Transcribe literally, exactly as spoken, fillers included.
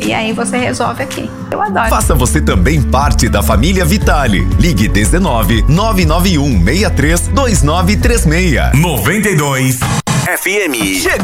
E aí você resolve aqui. Eu adoro. Faça você também parte da família Vitale. Ligue dezenove, nove nove um, seis três, dois nove três seis. noventa e dois F M.